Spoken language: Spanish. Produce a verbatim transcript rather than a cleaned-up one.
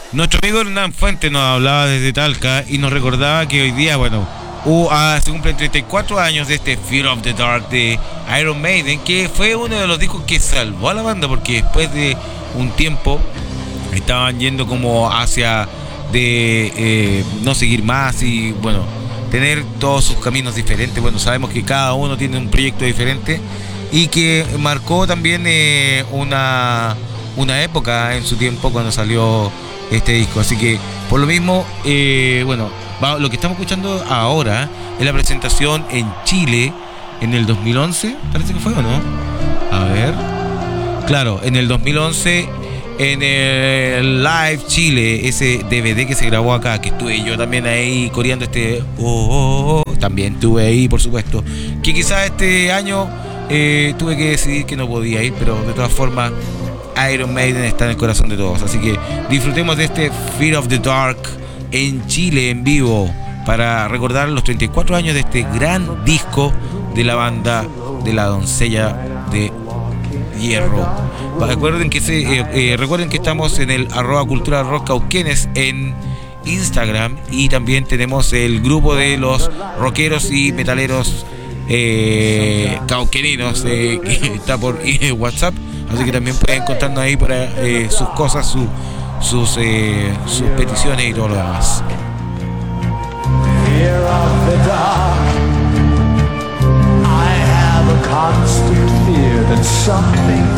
Nuestro amigo Hernán Fuentes nos hablaba desde Talca y nos recordaba que hoy día, bueno, uh, ah, se cumplen treinta y cuatro años de este Fear of the Dark de Iron Maiden, que fue uno de los discos que salvó a la banda, porque después de un tiempo estaban yendo como hacia de eh, no seguir más y, bueno, tener todos sus caminos diferentes. Bueno, sabemos que cada uno tiene un proyecto diferente y que marcó también eh, una, una época en su tiempo cuando salió este disco. Así que por lo mismo, eh, bueno, va, lo que estamos escuchando ahora es la presentación en Chile en el dos mil once, parece que fue, ¿o no? A ver, claro, en el dos mil once, en el Live Chile, ese D V D que se grabó acá, que estuve yo también ahí coreando este oh, oh, oh, también estuve ahí, por supuesto, que quizás este año eh, tuve que decidir que no podía ir, pero de todas formas Iron Maiden está en el corazón de todos. Así que disfrutemos de este Fear of the Dark en Chile en vivo para recordar los treinta y cuatro años de este gran disco de la banda de la doncella de hierro. Recuerden que se, eh, eh, recuerden que estamos en el arroba cultura rock cauquenes en Instagram, y también tenemos el grupo de los rockeros y metaleros eh, cauqueninos eh, que está por eh, WhatsApp. Así que también pueden contarnos ahí para eh, sus cosas, su, sus, eh, sus peticiones y todo lo demás. Fear of the dark. I have a constant fear that something